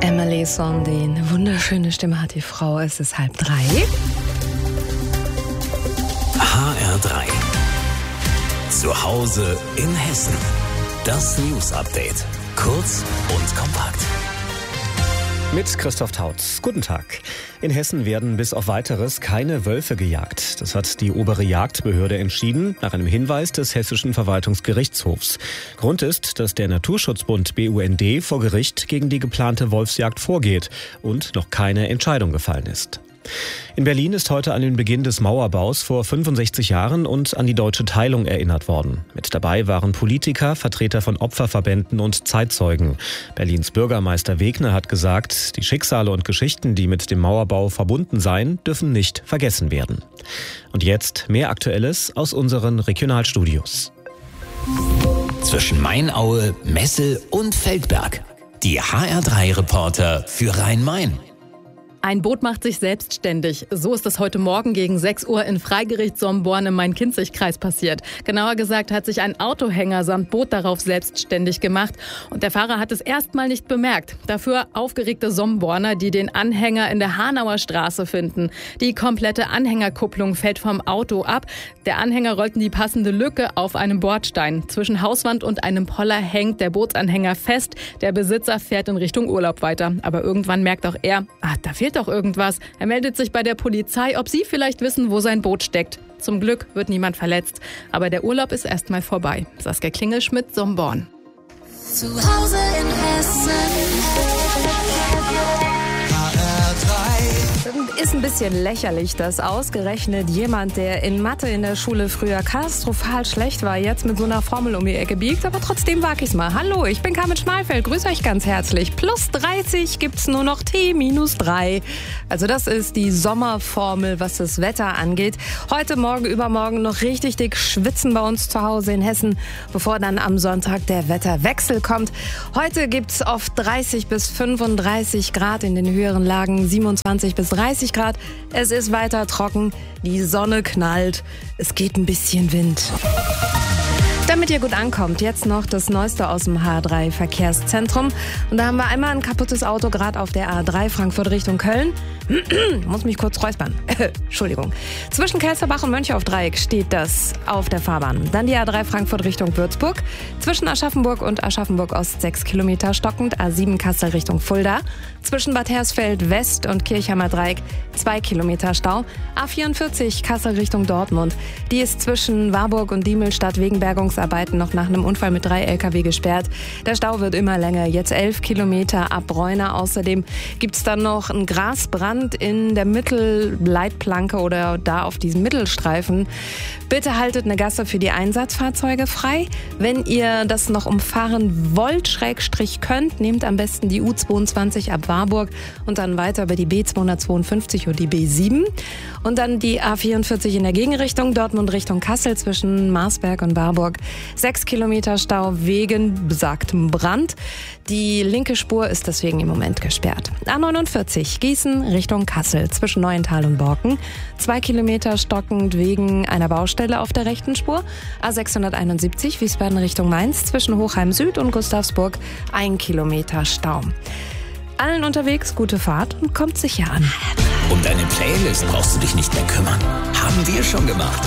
Emily Sondé, eine wunderschöne Stimme hat die Frau. Es ist 2:30. HR3. Zu Hause in Hessen. Das News-Update. Kurz und kompakt. Mit Christoph Tautz. Guten Tag. In Hessen werden bis auf Weiteres keine Wölfe gejagt. Das hat die obere Jagdbehörde entschieden, nach einem Hinweis des Hessischen Verwaltungsgerichtshofs. Grund ist, dass der Naturschutzbund BUND vor Gericht gegen die geplante Wolfsjagd vorgeht und noch keine Entscheidung gefallen ist. In Berlin ist heute an den Beginn des Mauerbaus vor 65 Jahren und an die deutsche Teilung erinnert worden. Mit dabei waren Politiker, Vertreter von Opferverbänden und Zeitzeugen. Berlins Bürgermeister Wegner hat gesagt, die Schicksale und Geschichten, die mit dem Mauerbau verbunden seien, dürfen nicht vergessen werden. Und jetzt mehr Aktuelles aus unseren Regionalstudios. Zwischen Mainaue, Messel und Feldberg. Die HR3-Reporter für Rhein-Main. Ein Boot macht sich selbstständig. So ist es heute Morgen gegen 6 Uhr in Freigericht Somborn im Main-Kinzig-Kreis passiert. Genauer gesagt hat sich ein Autohänger samt Boot darauf selbstständig gemacht. Und der Fahrer hat es erstmal nicht bemerkt. Dafür aufgeregte Somborner, die den Anhänger in der Hanauer Straße finden. Die komplette Anhängerkupplung fällt vom Auto ab. Der Anhänger rollt in die passende Lücke auf einem Bordstein. Zwischen Hauswand und einem Poller hängt der Bootsanhänger fest. Der Besitzer fährt in Richtung Urlaub weiter. Aber irgendwann merkt auch er, da fehlt doch irgendwas. Er meldet sich bei der Polizei, ob sie vielleicht wissen, wo sein Boot steckt. Zum Glück wird niemand verletzt. Aber der Urlaub ist erstmal vorbei. Saskia Klingelschmidt, Somborn. Zu Hause in Hessen. Ist ein bisschen lächerlich, dass ausgerechnet jemand, der in Mathe in der Schule früher katastrophal schlecht war, jetzt mit so einer Formel um die Ecke biegt. Aber trotzdem wage ich's mal. Hallo, ich bin Carmen Schmalfeld. Grüß euch ganz herzlich. Plus 30 gibt's nur noch T minus 3. Also das ist die Sommerformel, was das Wetter angeht. Heute, morgen, übermorgen noch richtig dick schwitzen bei uns zu Hause in Hessen, bevor dann am Sonntag der Wetterwechsel kommt. Heute gibt's oft 30 bis 35 Grad, in den höheren Lagen 27 bis 30 Grad. Es ist weiter trocken, die Sonne knallt, es geht ein bisschen Wind. Damit ihr gut ankommt, jetzt noch das Neueste aus dem HR3 Verkehrszentrum. Und da haben wir einmal ein kaputtes Auto gerade auf der A3 Frankfurt Richtung Köln. Muss mich kurz räuspern. Entschuldigung. Zwischen Kelsterbach und Mönchaufdreieck steht das auf der Fahrbahn. Dann die A3 Frankfurt Richtung Würzburg. Zwischen Aschaffenburg und Aschaffenburg Ost 6 Kilometer stockend. A7 Kassel Richtung Fulda. Zwischen Bad Hersfeld West und Kirchheimer Dreieck 2 Kilometer Stau. A44 Kassel Richtung Dortmund. Die ist zwischen Warburg und Diemelstadt wegen Bergungsarbeiten noch nach einem Unfall mit 3 LKW gesperrt. Der Stau wird immer länger. Jetzt 11 Kilometer ab Bräuner. Außerdem gibt's dann noch einen Grasbrand in der Mittelleitplanke oder da auf diesem Mittelstreifen. Bitte haltet eine Gasse für die Einsatzfahrzeuge frei. Wenn ihr das noch umfahren wollt, / könnt, nehmt am besten die U22 ab Warburg und dann weiter über die B252 und die B7. Und dann die A44 in der Gegenrichtung, Dortmund Richtung Kassel zwischen Marsberg und Warburg. 6 Kilometer Stau wegen besagtem Brand. Die linke Spur ist deswegen im Moment gesperrt. A49 Gießen Richtung Kassel zwischen Neuental und Borken. 2 Kilometer stockend wegen einer Baustelle auf der rechten Spur. A671 Wiesbaden Richtung Mainz zwischen Hochheim Süd und Gustavsburg 1 Kilometer Stau. Allen unterwegs gute Fahrt und kommt sicher an. Um deine Playlist brauchst du dich nicht mehr kümmern. Haben wir schon gemacht.